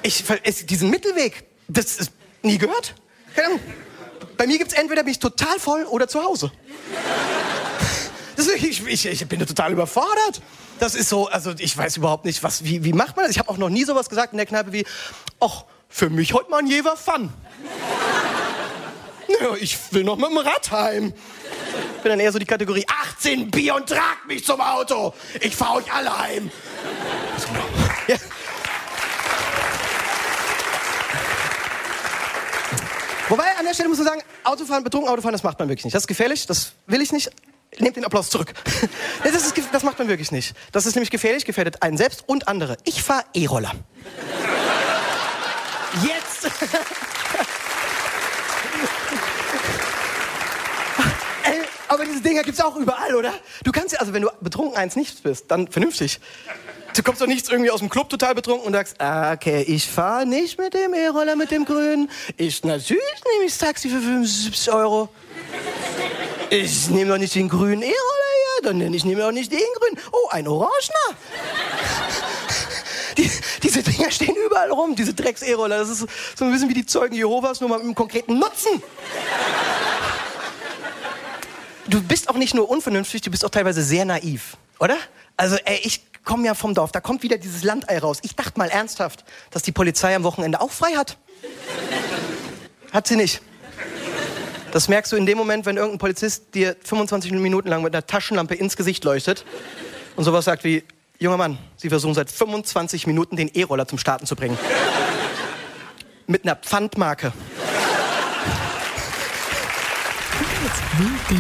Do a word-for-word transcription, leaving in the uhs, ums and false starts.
Ich, es, diesen Mittelweg, das ist nie gehört. Keine Ahnung. Bei mir gibt's entweder bin ich total voll oder zu Hause. Das, ich, ich, ich bin total überfordert. Das ist so, also ich weiß überhaupt nicht, was, wie, wie macht man das? Ich habe auch noch nie sowas gesagt in der Kneipe wie, ach, für mich heute mal ein Jever Fun. Ja, ich will noch mit dem Rad heim. Ich bin dann eher so die Kategorie achtzehn Bier und tragt mich zum Auto. Ich fahr euch alle heim. Ja. Wobei, an der Stelle muss man sagen, Autofahren, betrunken Autofahren, das macht man wirklich nicht. Das ist gefährlich, das will ich nicht. Nehmt den Applaus zurück. Das, ist, das macht man wirklich nicht. Das ist nämlich gefährlich, gefährdet einen selbst und andere. Ich fahre E-Roller. Jetzt! Ey, aber diese Dinger gibt's auch überall, oder? Du kannst ja, also wenn du betrunken eins nicht bist, dann vernünftig. Du kommst doch nicht irgendwie aus dem Club total betrunken und sagst, ah, okay, ich fahre nicht mit dem E-Roller, mit dem Grünen. Ich, natürlich nehme ich das Taxi für fünfundsiebzig Euro. Ich nehme doch nicht den grünen E-Roller hier, dann nehme ich nehme auch nicht den grünen. Oh, ein Orangener. Die, diese Dinger stehen überall rum, diese Drecks-E-Roller. Das ist so ein bisschen wie die Zeugen Jehovas, nur mal mit einem konkreten Nutzen. Du bist auch nicht nur unvernünftig, du bist auch teilweise sehr naiv, oder? Also, ey, ich komme ja vom Dorf, da kommt wieder dieses Landei raus. Ich dachte mal ernsthaft, dass die Polizei am Wochenende auch frei hat. Hat sie nicht. Das merkst du in dem Moment, wenn irgendein Polizist dir fünfundzwanzig Minuten lang mit einer Taschenlampe ins Gesicht leuchtet und sowas sagt wie, junger Mann, Sie versuchen seit fünfundzwanzig Minuten den E-Roller zum Starten zu bringen. Mit einer Pfandmarke.